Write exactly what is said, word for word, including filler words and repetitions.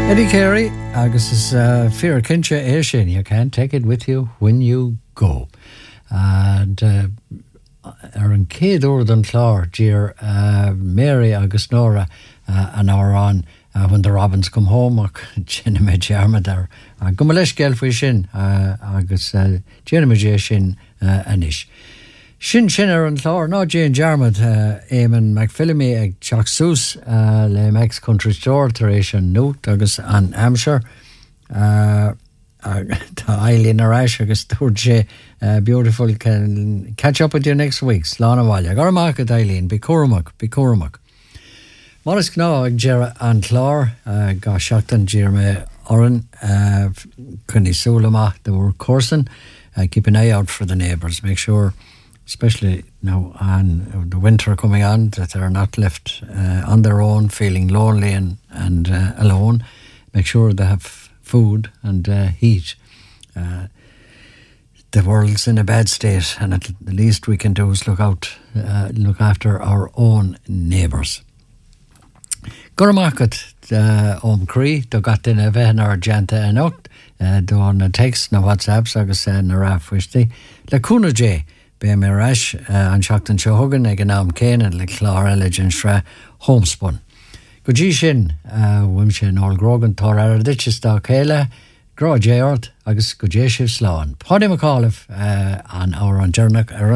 Eddie Carey, agus is uh, fear kincha é sin. You can't take it with you when you go. And uh, ar an céad úr an chlár dír uh, Mary agus Nora uh, an hour on uh, when the Robins come home ach Jenna me Jarma dar uh, go leis gel fwy sin uh, agus uh, Jenna me sin uh, anish. Sin sin ar an chlár ná Jane Jarmad uh, Eamon McPhillamy ag Chuck Seuss uh, le Max Country Store taréis an Note agus an Hampshire uh, tá Eileen Arash agus dúir sé uh, beautiful can catch up with you next week slán bhaile gar amach at Eileen be cormach be cormach Maris gná ag Gera an chlár uh, ga seachtan dír me oran uh, cunni súlamach the were Corson uh, keep an eye out for the neighbours, make sure especially now on the winter coming on that they're not left uh, on their own feeling lonely and, and uh, alone. Make sure they have food and uh, heat. Uh, the world's in a bad state and at the least we can do is look out, uh, look after our own neighbours. Gurmakat Om Cree, do got in a ven or janta and oct, do on a text na WhatsApp, so I can send a raf wishti. La Kuna J. Be me rash uh, an seachtan seo thugan ag an am céin le chlár eile gin sra homespun. Go dtí sin uh, bhuaim sé an óilgrógan tar ar a ditches dá chéile grá déart agus go dé sibh sláán. Pádim a cáilh uh, an áir an dearnach ar